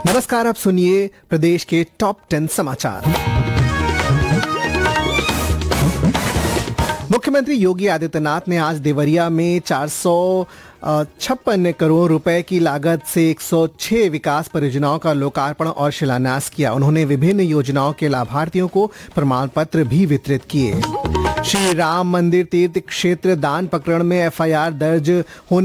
नमस्कार, आप सुनिए प्रदेश के टॉप 10 समाचार। मुख्यमंत्री योगी आदित्यनाथ ने आज देवरिया में 456 करोड़ रुपए की लागत से 106 विकास परियोजनाओं का लोकार्पण और शिलान्यास किया। उन्होंने विभिन्न योजनाओं के लाभार्थियों को प्रमाण पत्र भी वितरित किए। श्री राम मंदिर तीर्थ क्षेत्र दान प्रकरण में एफआईआर दर्ज होने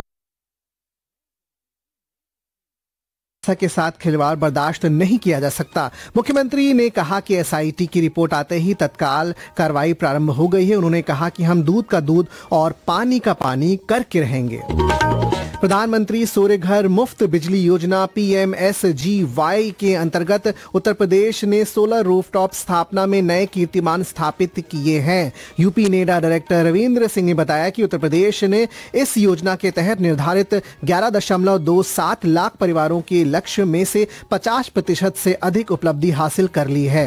के साथ खिलवाड़ बर्दाश्त नहीं किया जा सकता। मुख्यमंत्री ने कहा कि एसआईटी की रिपोर्ट आते ही तत्काल कार्रवाई प्रारंभ हो गई है। उन्होंने कहा कि हम दूध का दूध और पानी का पानी करके रहेंगे। प्रधानमंत्री सूर्य घर मुफ्त बिजली योजना पीएमएसजीवाई के अंतर्गत उत्तर प्रदेश ने सोलर रूफटॉप स्थापना में नए कीर्तिमान स्थापित किए हैं। UP NEDA director Ravindra Singh ने बताया कि उत्तर प्रदेश ने इस योजना के तहत निर्धारित 11.27 लाख परिवारों के लक्ष्य में से 50% से अधिक उपलब्धि हासिल कर ली है।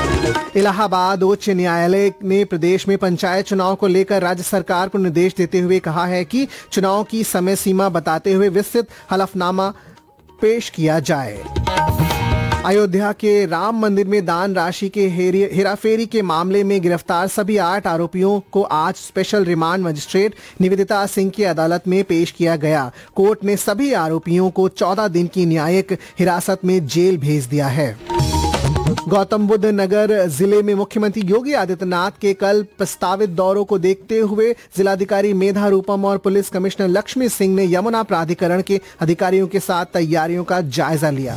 इलाहाबाद उच्च न्यायालय ने प्रदेश में पंचायत चुनाव को लेकर राज्य सरकार को निर्देश देते हुए कहा है कि चुनाव की समय सीमा बताते हुए विस्तृत हलफनामा पेश किया जाए। अयोध्या के राम मंदिर में दान राशि के हेराफेरी के मामले में गिरफ्तार सभी 8 आरोपियों को आज special remand magistrate Nivedita Singh की अदालत में पेश किया गया। कोर्ट ने सभी आरोपियों को 14 दिन की न्यायिक हिरासत में जेल भेज दिया है। गौतम बुद्ध नगर जिले में मुख्यमंत्री योगी आदित्यनाथ के कल प्रस्तावित दौरों को देखते हुए जिलाधिकारी मेधा रूपम और पुलिस कमिश्नर लक्ष्मी सिंह ने यमुना प्राधिकरण के अधिकारियों के साथ तैयारियों का जायजा लिया।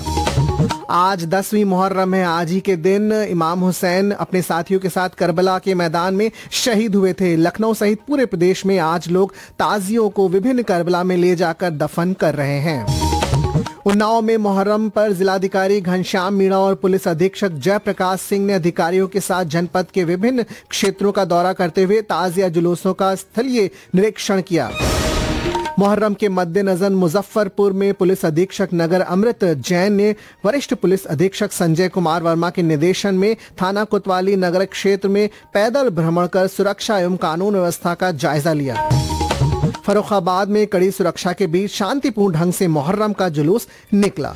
आज 10वीं मुहर्रम है। आज ही के दिन इमाम हुसैन अपने साथियों के साथ करबला के मैदान में शहीद हुए थे। लखनऊ सहित पूरे प्रदेश में आज लोग ताजियों को विभिन्न करबला में ले जाकर दफन कर रहे हैं। उन्नाव में मुहर्रम पर जिलाधिकारी घनश्याम मीणा और पुलिस अधीक्षक जयप्रकाश सिंह ने अधिकारियों के साथ जनपद के विभिन्न क्षेत्रों का दौरा करते हुए ताजिया जुलूसों का स्थलीय निरीक्षण किया। मुहर्रम के मद्देनजर मुजफ्फरपुर में पुलिस अधीक्षक नगर अमृत जैन ने वरिष्ठ पुलिस अधीक्षक संजय कुमार वर्मा के निर्देशन में थाना कोतवाली नगर क्षेत्र में पैदल भ्रमण कर सुरक्षा एवं कानून व्यवस्था का जायजा लिया। फर्रुखाबाद में कड़ी सुरक्षा के बीच शांतिपूर्ण ढंग से मुहर्रम का जुलूस निकला।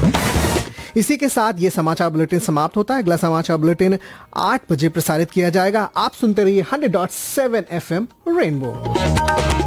इसी के साथ ये समाचार बुलेटिन समाप्त होता है। अगला समाचार बुलेटिन 8 बजे प्रसारित किया जाएगा। आप सुनते रहिए 100.7 FM रेनबो।